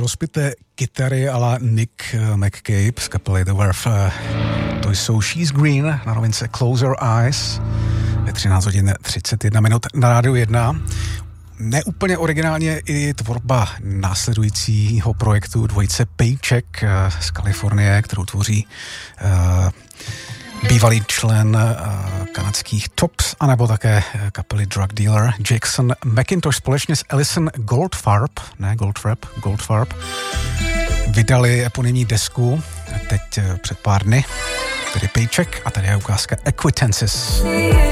rozpité kytary a la Nick McCabe z kapely The Verve. To jsou She's Green na novince Close Your Eyes ve 13 hodin 31 minut na Rádiu 1. Neúplně originálně i tvorba následujícího projektu dvojice Paycheck z Kalifornie, kterou tvoří bývalý člen kanadských Tops, anebo také kapely Drug Dealer Jackson McIntosh společně s Alison Goldfarb vydali eponymní desku teď před pár dny, tedy Paycheck, a tady je ukázka Acquaintances.